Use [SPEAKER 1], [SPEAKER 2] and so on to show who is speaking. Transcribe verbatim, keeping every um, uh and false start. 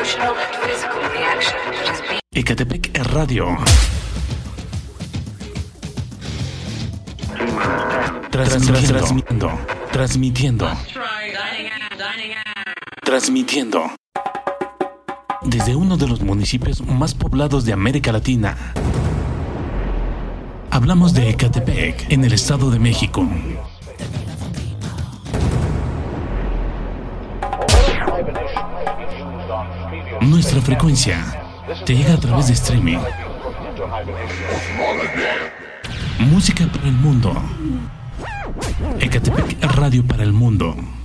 [SPEAKER 1] Ecatepec Radio. Transmitiendo. Transmitiendo. Transmitiendo. Desde uno de los municipios más poblados de América Latina. Hablamos de Ecatepec, en el Estado de México. Nuestra frecuencia te llega a través de streaming. Música para el mundo. Ecatepec Radio para el mundo.